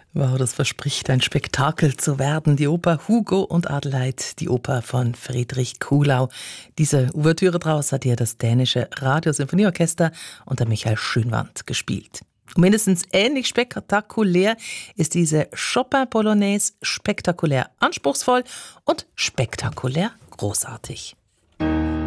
Wow, das verspricht ein Spektakel zu werden. Die Oper Hugo und Adelheid, die Oper von Friedrich Kuhlau. Diese Ouvertüre draus hat ja das dänische Radiosymphonieorchester unter Michael Schönwandt gespielt. Und mindestens ähnlich spektakulär ist diese Chopin-Polonaise, spektakulär anspruchsvoll und spektakulär großartig.